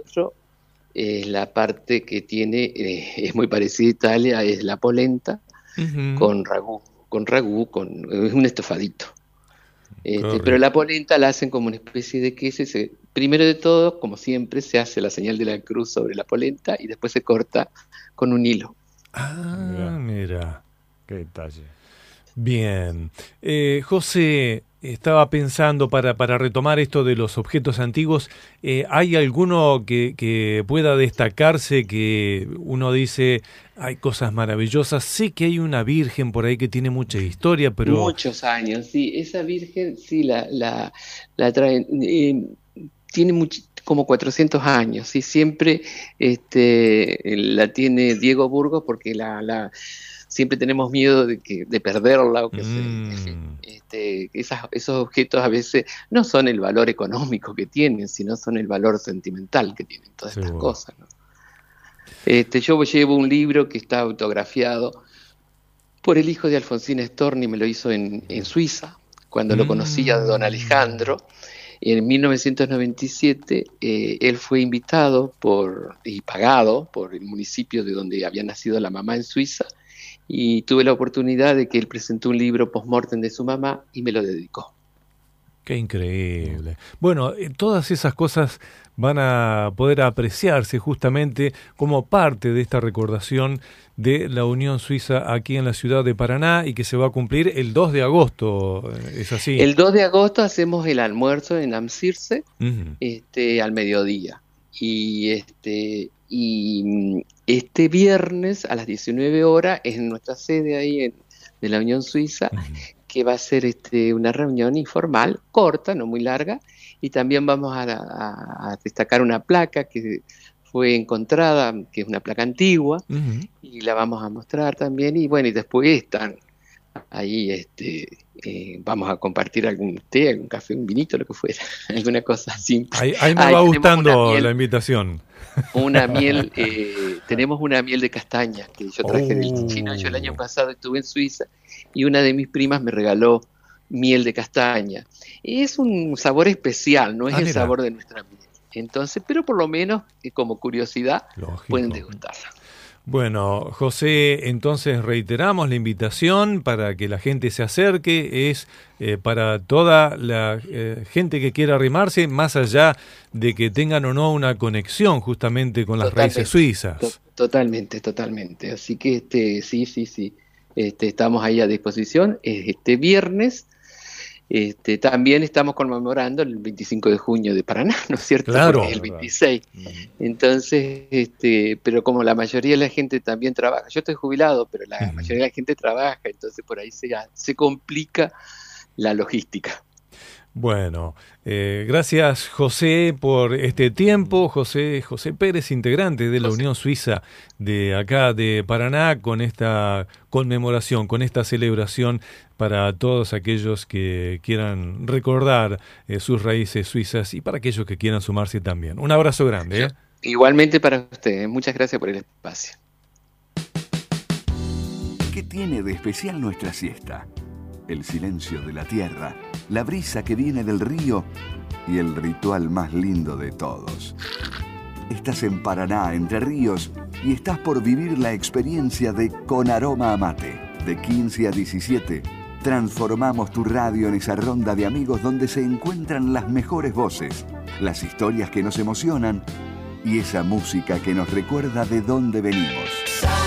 nuestro, la parte que tiene, es muy parecida a Italia, es la polenta Ujú. con ragú, es un estofadito. Qué Pero rico. la polenta la hacen como una especie de queso. Primero de todo, como siempre, se hace la señal de la cruz sobre la polenta y después se corta con un hilo. Ah, mira, qué detalle. Bien. José, estaba pensando para retomar esto de los objetos antiguos, ¿hay alguno que pueda destacarse que uno dice, hay cosas maravillosas? Sé que hay una virgen por ahí que tiene mucha historia, pero... Muchos años, sí. Esa virgen, sí, la traen. Tiene como 400 años, sí. Siempre la tiene Diego Burgos porque siempre tenemos miedo de perderla o en fin, Mm, esos objetos a veces no son el valor económico que tienen, sino son el valor sentimental que tienen todas estas seguro. cosas, ¿no? Yo llevo un libro que está autografiado por el hijo de Alfonsín Storni, me lo hizo en Suiza, cuando lo conocía de don Mm, Alejandro. En 1997 él fue invitado y pagado por el municipio de donde había nacido la mamá en Suiza, y tuve la oportunidad de que él presentó un libro post-mortem de su mamá y me lo dedicó. qué increíble. Bueno, todas esas cosas van a poder apreciarse justamente como parte de esta recordación de la Unión Suiza aquí en la ciudad de Paraná y que se va a cumplir el 2 de agosto. ¿Es así? El 2 de agosto hacemos el almuerzo en Amsirce, Ujú. al mediodía. Este viernes a las 19 horas es en nuestra sede ahí de la Unión Suiza, Ujú. que va a ser una reunión informal, corta, no muy larga, y también vamos a destacar una placa que fue encontrada, que es una placa antigua, Ujú. y la vamos a mostrar también. Y bueno, y después están ahí, vamos a compartir algún té, algún café, un vinito, lo que fuera, alguna cosa simple. Ahí me Ah, y va gustando la invitación. tenemos una miel de castaña que yo traje del chino. Yo el año Oh. pasado estuve en Suiza y una de mis primas me regaló miel de castaña. Es un sabor especial, no es Ah, el mira, sabor de nuestra miel. Entonces, pero por lo menos, como curiosidad, pueden lógico. degustarla. Bueno, José, entonces reiteramos la invitación para que la gente se acerque, es para toda la gente que quiera arrimarse, más allá de que tengan o no una conexión justamente con las raíces Totalmente, suizas. totalmente, totalmente. Así que sí, sí, sí. Estamos ahí a disposición. Este viernes. También estamos conmemorando el 25 de junio de Paraná, ¿no es cierto? Porque es Claro. el ¿Verdad? 26. Mm. Entonces, pero como la mayoría de la gente también trabaja, yo estoy jubilado, pero la Ujú. mayoría de la gente trabaja, entonces por ahí se complica la logística. Bueno, gracias José por este tiempo. José Pérez, integrante de la José, Unión Suiza de acá de Paraná, con esta conmemoración, con esta celebración para todos aquellos que quieran recordar sus raíces suizas y para aquellos que quieran sumarse también. Un abrazo grande, yo- ¿eh? igualmente para ustedes, muchas gracias por el espacio. ¿Qué tiene de especial nuestra siesta? El silencio de la tierra, la brisa que viene del río y el ritual más lindo de todos. Estás en Paraná, Entre Ríos, y estás por vivir la experiencia de Con Aroma a Mate. De 15 a 17, transformamos tu radio en esa ronda de amigos donde se encuentran las mejores voces, las historias que nos emocionan y esa música que nos recuerda de dónde venimos.